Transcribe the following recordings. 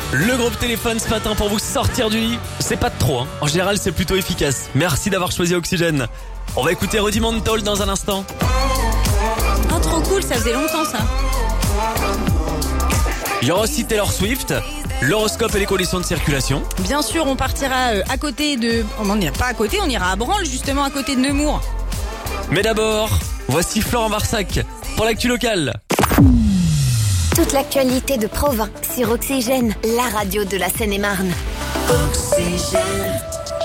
Le groupe téléphone ce matin pour vous sortir du lit. C'est pas de trop, hein. En général, c'est plutôt efficace. Merci d'avoir choisi Oxygène. On va écouter Rudimental dans un instant. Oh, trop cool, ça faisait longtemps ça. Il y aura aussi Taylor Swift, l'horoscope et les conditions de circulation. Bien sûr, on partira à côté de... On n'ira pas à côté, on ira à Branle, justement à côté de Nemours. Mais d'abord, voici Florent Varsac pour l'actu locale. Toute l'actualité de Provins sur Oxygène, la radio de la Seine-et-Marne. Oxygène.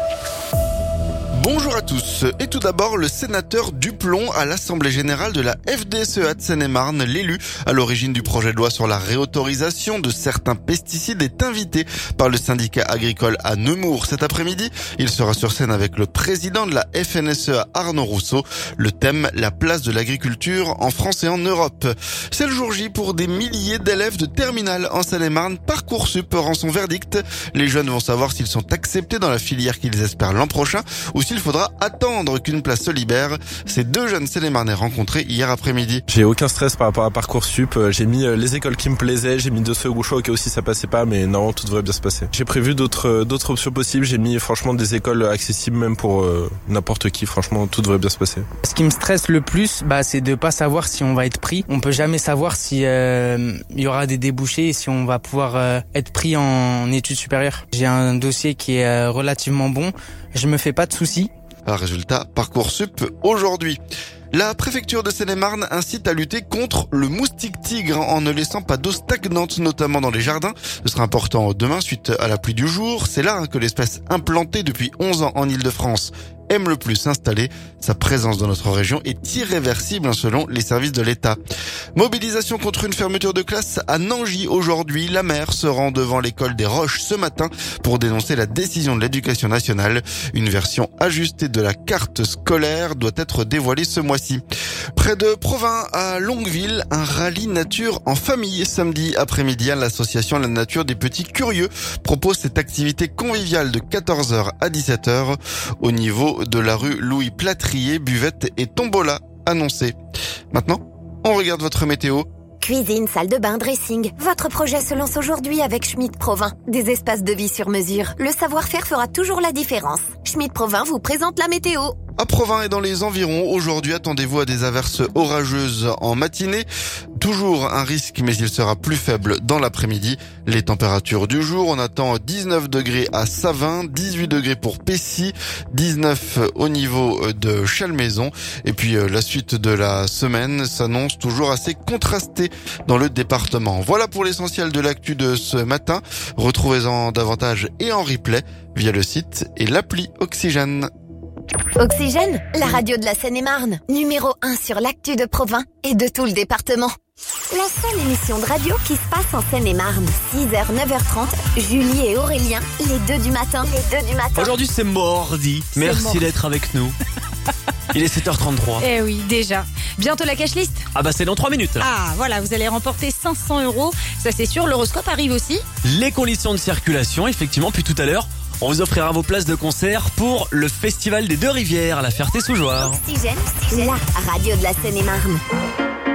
Bonjour à tous. Et tout d'abord, le sénateur Duplon à l'Assemblée Générale de la FDSEA de Seine-et-Marne, l'élu à l'origine du projet de loi sur la réautorisation de certains pesticides, est invité par le syndicat agricole à Nemours cet après-midi. Il sera sur scène avec le président de la FNSEA, Arnaud Rousseau. Le thème, la place de l'agriculture en France et en Europe. C'est le jour J pour des milliers d'élèves de terminale en Seine-et-Marne. Parcoursup rend son verdict. Les jeunes vont savoir s'ils sont acceptés dans la filière qu'ils espèrent l'an prochain ou il faudra attendre qu'une place se libère. Ces deux jeunes Seine-et-Marnais rencontrés hier après-midi. J'ai aucun stress par rapport à Parcoursup. J'ai mis les écoles qui me plaisaient. J'ai mis 2 secondes choix au cas où si ça passait pas, mais non, tout devrait bien se passer. J'ai prévu d'autres options possibles. J'ai mis franchement des écoles accessibles même pour n'importe qui. Franchement, tout devrait bien se passer. Ce qui me stresse le plus, c'est de pas savoir si on va être pris. On peut jamais savoir si y aura des débouchés et si on va pouvoir être pris en études supérieures. J'ai un dossier qui est relativement bon. Je me fais pas de soucis. Résultat, Parcoursup aujourd'hui. La préfecture de Seine-et-Marne incite à lutter contre le moustique tigre en ne laissant pas d'eau stagnante, notamment dans les jardins. Ce sera important demain suite à la pluie du jour. C'est là que l'espèce implantée depuis 11 ans en Île-de-France aime le plus s'installer. Sa présence dans notre région est irréversible selon les services de l'État. Mobilisation contre une fermeture de classe à Nangy aujourd'hui. La maire se rend devant l'école des Roches ce matin pour dénoncer la décision de l'Éducation nationale. Une version ajustée de la carte scolaire doit être dévoilée ce mois-ci. Près de Provins, à Longueville, un rallye nature en famille samedi après-midi. L'association La Nature des Petits Curieux propose cette activité conviviale de 14h à 17h au niveau de la rue Louis Platrier, buvette et tombola annoncée. Maintenant, on regarde votre météo. Cuisine, salle de bain, dressing. Votre projet se lance aujourd'hui avec Schmitt Provins. Des espaces de vie sur mesure. Le savoir-faire fera toujours la différence. Schmitt Provins vous présente la météo. À Provins et dans les environs, aujourd'hui, attendez-vous à des averses orageuses en matinée. Toujours un risque, mais il sera plus faible dans l'après-midi. Les températures du jour, on attend 19 degrés à Savins, 18 degrés pour Pessy, 19 au niveau de Chalmaison. Et puis la suite de la semaine s'annonce toujours assez contrastée dans le département. Voilà pour l'essentiel de l'actu de ce matin. Retrouvez-en davantage et en replay via le site et l'appli Oxygène. Oxygène, la radio de la Seine-et-Marne. Numéro 1 sur l'actu de Provins et de tout le département. La seule émission de radio qui se passe en Seine-et-Marne. 6h, 9h30, Julie et Aurélien, les 2 du matin. Aujourd'hui, c'est mardi. Merci d'être avec nous. Il est 7h33. Eh oui, déjà. Bientôt la cash list. C'est dans 3 minutes. Voilà, vous allez remporter 500 €. Ça c'est sûr, l'horoscope arrive aussi. Les conditions de circulation, effectivement, puis tout à l'heure, on vous offrira vos places de concert pour le Festival des Deux Rivières à la Ferté-sous-Jouarre. Oxygène, la radio de la Seine-et-Marne.